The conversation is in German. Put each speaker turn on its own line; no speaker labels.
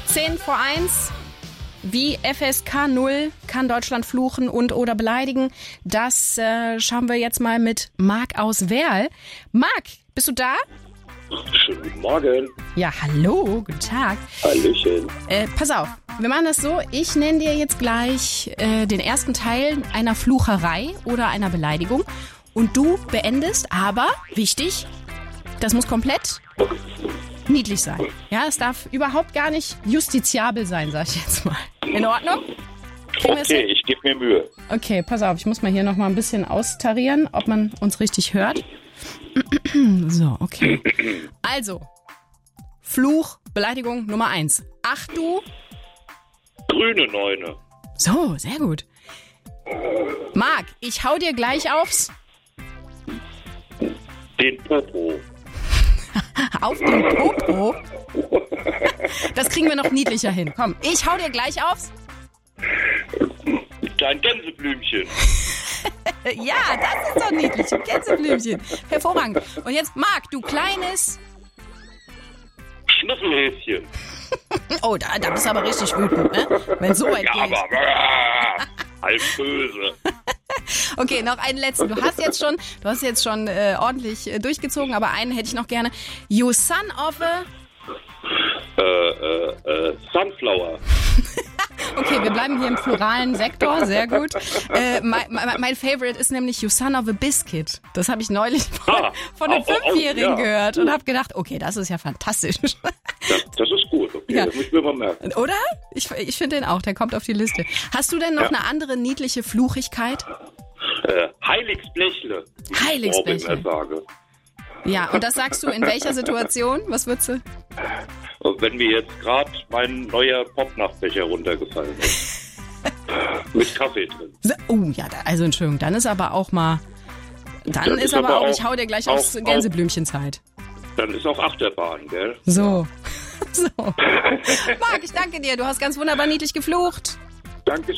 10 vor 1. Wie FSK 0 kann Deutschland fluchen und oder beleidigen? Das schauen wir jetzt mal mit Marc aus Werl. Marc, bist du da?
Schönen guten Morgen.
Ja, hallo, guten Tag.
Hallöchen.
Pass auf, wir machen das so. Ich nenne dir jetzt gleich den ersten Teil einer Flucherei oder einer Beleidigung. Und du beendest, aber, wichtig, das muss komplett niedlich sein. Ja, es darf überhaupt gar nicht justiziabel sein, sag ich jetzt mal. In Ordnung?
Okay, ich gebe mir Mühe.
Okay, pass auf, ich muss mal hier noch mal ein bisschen austarieren, ob man uns richtig hört. So, okay. Also, Fluch, Beleidigung Nummer 1. Ach du.
Grüne Neune.
So, sehr gut. Marc, ich hau dir gleich aufs...
Den Popo.
Auf den Popo? Das kriegen wir noch niedlicher hin. Komm, ich hau dir gleich aufs...
Dein Gänseblümchen.
Ja, das ist doch niedlich. Ein Gänseblümchen. Hervorragend. Und jetzt, Marc, du kleines...
Schnuffelhäschen.
Oh, da bist du aber richtig wütend, ne? Wenn so weit
Ja,
geht.
aber halb böse.
Okay, noch einen letzten. Du hast jetzt schon ordentlich durchgezogen, aber einen hätte ich noch gerne. You son of a...
Sunflower.
Okay, wir bleiben hier im pluralen Sektor, sehr gut. Mein Favorite ist nämlich You son of a biscuit. Das habe ich neulich von einem Fünfjährigen gehört und habe gedacht, okay, das ist ja fantastisch.
Das ist gut, okay,
Ja.
das muss ich mir mal merken.
Oder? Ich finde den auch, der kommt auf die Liste. Hast du denn noch eine andere niedliche Fluchigkeit?
Heiligsblechle.
Heiligsblechle.
Ich sage.
Ja, und das sagst du in welcher Situation? Was würdest du?
Wenn mir jetzt gerade mein neuer Popnachtbecher runtergefallen ist. Mit Kaffee drin.
Oh ja, also Entschuldigung, dann ist aber auch mal... Dann ist aber auch, ich hau dir gleich aufs Gänseblümchenzeit.
Dann ist auch Achterbahn, gell?
So. So. Marc, ich danke dir, du hast ganz wunderbar niedlich geflucht.
Dankeschön.